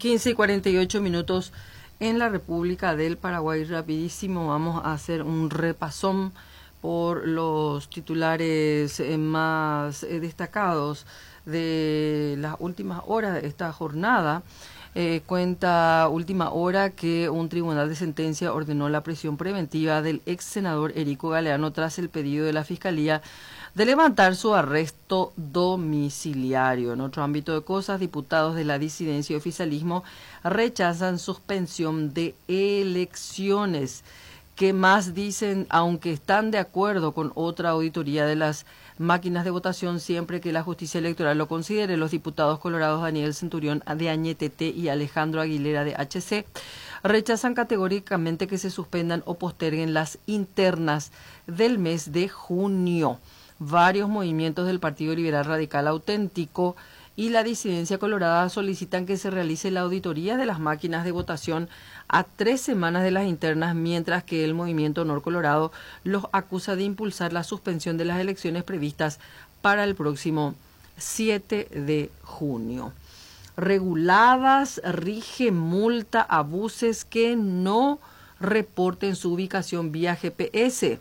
15:48 en la República del Paraguay. Rapidísimo, vamos a hacer un repasón por los titulares más destacados de las últimas horas de esta jornada. Cuenta Última Hora que un tribunal de sentencia ordenó la prisión preventiva del ex senador Erico Galeano tras el pedido de la Fiscalía de levantar su arresto domiciliario. En otro ámbito de cosas, diputados de la disidencia y oficialismo rechazan suspensión de elecciones. ¿Qué más dicen? Aunque están de acuerdo con otra auditoría de las máquinas de votación siempre que la justicia electoral lo considere, los diputados colorados Daniel Centurión de Añetete y Alejandro Aguilera de HC rechazan categóricamente que se suspendan o posterguen las internas del mes de junio. Varios movimientos del Partido Liberal Radical Auténtico y la disidencia colorada solicitan que se realice la auditoría de las máquinas de votación a 3 semanas de las internas, mientras que el Movimiento Honor Colorado los acusa de impulsar la suspensión de las elecciones previstas para el próximo 7 de junio. Reguladas, rige multa a buses que no reporten su ubicación vía GPS.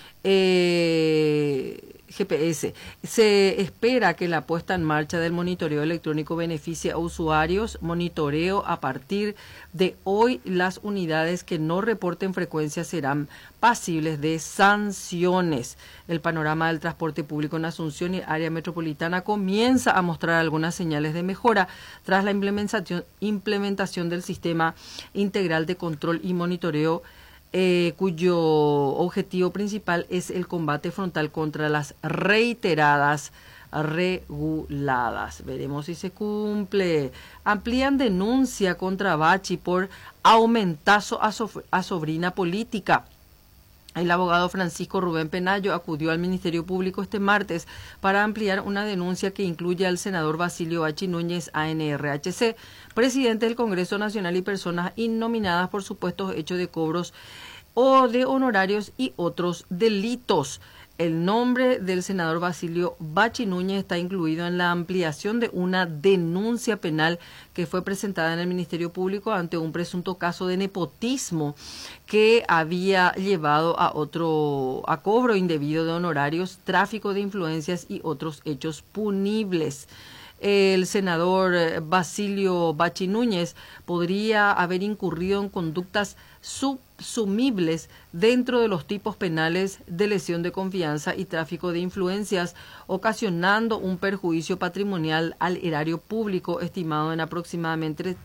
Se espera que la puesta en marcha del monitoreo electrónico beneficie a usuarios. Monitoreo a partir de hoy. Las unidades que no reporten frecuencia serán pasibles de sanciones. El panorama del transporte público en Asunción y área metropolitana comienza a mostrar algunas señales de mejora tras la implementación del sistema integral de control y monitoreo, cuyo objetivo principal es el combate frontal contra las reiteradas reguladas. Veremos si se cumple. Amplían denuncia contra Bachi por aumentazo a sobrina política. El abogado Francisco Rubén Penayo acudió al Ministerio Público este martes para ampliar una denuncia que incluye al senador Basilio Bachi Núñez, ANRHC, presidente del Congreso Nacional, y personas innominadas por supuestos hechos de cobros o de honorarios y otros delitos. El nombre del senador Basilio Bachi Núñez está incluido en la ampliación de una denuncia penal que fue presentada en el Ministerio Público ante un presunto caso de nepotismo que había llevado a cobro indebido de honorarios, tráfico de influencias y otros hechos punibles. El senador Basilio Bachi Núñez podría haber incurrido en conductas subsumibles dentro de los tipos penales de lesión de confianza y tráfico de influencias, ocasionando un perjuicio patrimonial al erario público estimado en aproximadamente